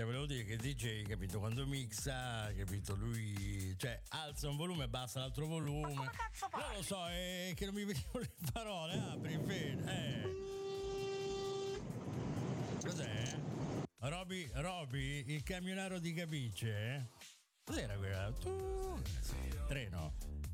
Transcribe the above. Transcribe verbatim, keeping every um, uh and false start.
Cioè, volevo dire che D J, capito, quando mixa, capito, lui, cioè, alza un volume e abbassa l'altro volume. Ma come cazzo fai? Non lo so, è che non mi venivano le parole, apri bene, eh. Cos'è? Roby, Roby, il camionaro di Capice? Cos'era quella? Tu... Treno.